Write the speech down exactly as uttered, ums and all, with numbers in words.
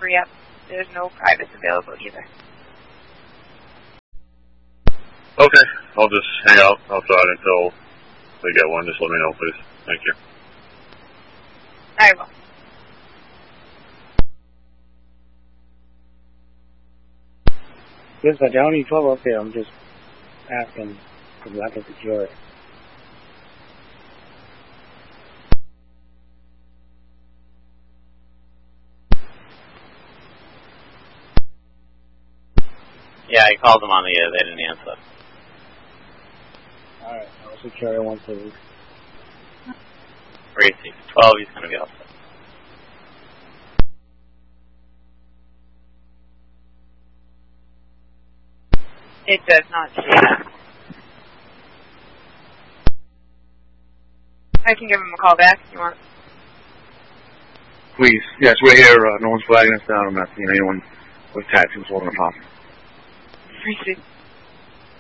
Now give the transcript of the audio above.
free up. There's no privates available either. Okay, I'll just hang out outside until they get one. Just let me know, please. Thank you. I will. Yes, I don't need trouble up there. I'm just asking because I can secure it. Yeah, I called them on the air. They didn't answer. Alright, I'll secure it once a week. three six twelve, he's going to be outside. It does not say that. I can give him a call back if you want. Please. Yes, we're here. Uh, no one's flagging us down. I'm not seeing anyone with tattoos holding a pop. Appreciate it.